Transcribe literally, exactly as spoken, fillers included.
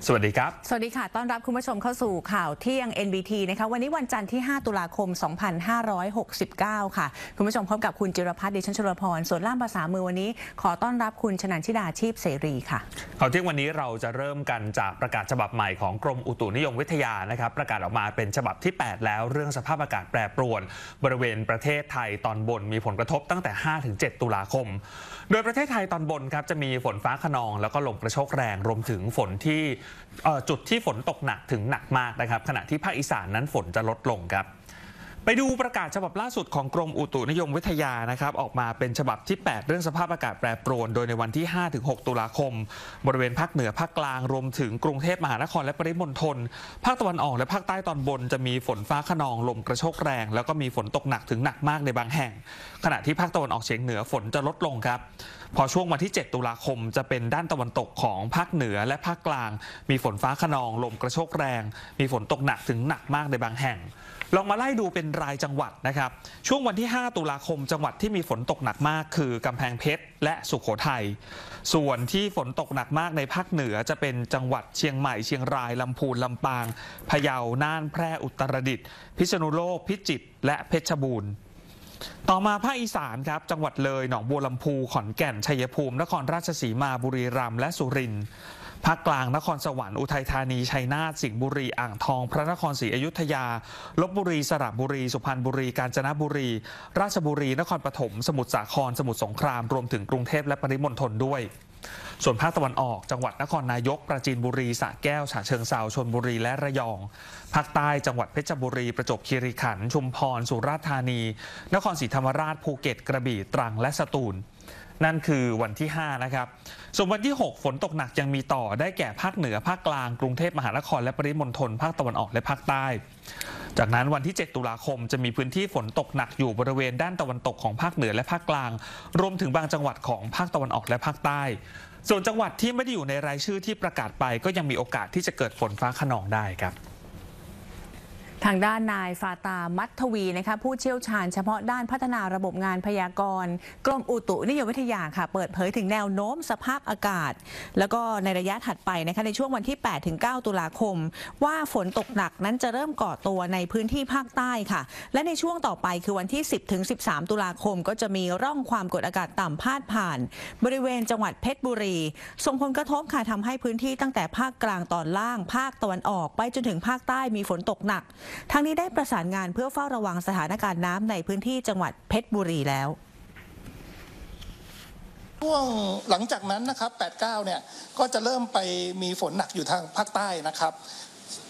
สวัสดีครับสวัสดีค่ะต้อนรับคุณผู้ชมเข้าสู่ข่าวเที่ยง เอ็น บี ที นะคะวันนี้วันจันทร์ที่ห้าตุลาคมสองพันห้าร้อยหกสิบเก้าค่ะคุณผู้ชมพบกับคุณจิรพัฒน์ดิฉันชลพรส่วนล่ามภาษามือวันนี้ขอต้อนรับคุณชนันชิดาชีพเสรีค่ะข่าวเที่ยงวันนี้เราจะเริ่มกันจากประกาศฉบับใหม่ของกรมอุตุนิยมวิทยานะครับประกาศออกมาเป็นฉบับที่แปดแล้วเรื่องสภาพอากาศแปรปรวนบริเวณประเทศไทยตอนบนมีผลกระทบตั้งแต่ ห้าถึงเจ็ด ตุลาคมโดยประเทศไทยตอนบนครับจะมีฝนฟ้าคะนองแล้วก็ลมกระโชกแรงรวมถึงฝนที่จุดที่ฝนตกหนักถึงหนักมากนะครับขณะที่ภาคอีสานนั้นฝนจะลดลงครับไปดูประกาศฉบับล่าสุดของกรมอุตุนิยมวิทยานะครับออกมาเป็นฉบับที่แปดเรื่องสภาพอากาศแปรปรวนโดยในวันที่ ห้าถึงหก ตุลาคมบริเวณภาคเหนือภาคกลางรวมถึงกรุงเทพมหานครและปริมณฑลภาคตะวันออกและภาคใต้ตอนบนจะมีฝนฟ้าคะนองลมกระโชกแรงแล้วก็มีฝนตกหนักถึงหนักมากในบางแห่งขณะที่ภาคตะวันออกเฉียงเหนือฝนจะลดลงครับพอช่วงวันที่เจ็ดตุลาคมจะเป็นด้านตะวันตกของภาคเหนือและภาคกลางมีฝนฟ้าคะนองลมกระโชกแรงมีฝนตกหนักถึงหนักมากในบางแห่งลองมาไล่ดูเป็นรายจังหวัดนะครับช่วงวันที่ห้าตุลาคมจังหวัดที่มีฝนตกหนักมากคือกำแพงเพชรและสุโขทัยส่วนที่ฝนตกหนักมากในภาคเหนือจะเป็นจังหวัดเชียงใหม่เชียงรายลำพูนลำปางพะเยาน่านแพร่อุตรดิตถ์พิษณุโลกพิจิตรและเพชรบูรณ์ต่อมาภาคอีสานครับจังหวัดเลยหนองบัวลำพูขอนแก่นชัยภูมินครราชสีมาบุรีรัมย์และสุรินทร์ภาคกลางนครสวรรค์อุทัยธานีชัยนาทสิงห์บุรีอ่างทองพระนครศรีอยุธยาลพบุรีสระบุรีสุพรรณบุรีกาญจนบุรีราชบุรีนครปฐมสมุทรสาครสมุทรสงครามรวมถึงกรุงเทพและปริมณฑลด้วยส่วนภาคตะวันออกจังหวัดนครนายกปราจีนบุรีสระแก้วฉะเชิงเทราชลบุรีและระยองภาคใต้จังหวัดเพชรบุรีประจวบคีรีขันธ์ชุมพรสุราษฎร์ธานีนครศรีธรรมราชภูเก็ตกระบี่ตรังและสตูลนั่นคือวันที่ห้านะครับส่วนวันที่หกฝนตกหนักยังมีต่อได้แก่ภาคเหนือภาคกลางกรุงเทพมหานครและปริมณฑลภาคตะวันออกและภาคใต้จากนั้นวันที่เจ็ดตุลาคมจะมีพื้นที่ฝนตกหนักอยู่บริเวณด้านตะวันตกของภาคเหนือและภาคกลางรวมถึงบางจังหวัดของภาคตะวันออกและภาคใต้ส่วนจังหวัดที่ไม่ได้อยู่ในรายชื่อที่ประกาศไปก็ยังมีโอกาสที่จะเกิดฝนฟ้าคะนองได้ครับทางด้านนายฟาตามัททวีนะคะผู้เชี่ยวชาญเฉพาะด้านพัฒนาระบบงานพยากรณ์กรมอุตุนิยมวิทยาค่ะเปิดเผยถึงแนวโน้มสภาพอากาศแล้วก็ในระยะถัดไปนะคะในช่วงวันที่ แปดถึงเก้า ตุลาคมว่าฝนตกหนักนั้นจะเริ่มก่อตัวในพื้นที่ภาคใต้ค่ะและในช่วงต่อไปคือวันที่ สิบถึงสิบสาม ตุลาคมก็จะมีร่องความกดอากาศต่ำพาดผ่านบริเวณจังหวัดเพชรบุรีส่งผลกระทบค่ะทำให้พื้นที่ตั้งแต่ภาคกลางตอนล่างภาคตะวันออกไปจนถึงภาคใต้มีฝนตกหนักทั้งนี้ได้ประสานงานเพื่อเฝ้าระวังสถานการณ์น้ำในพื้นที่จังหวัดเพชรบุรีแล้วช่วงหลังจากนั้นนะครับ แปด เก้า เนี่ยก็จะเริ่มไปมีฝนหนักอยู่ทางภาคใต้นะครับ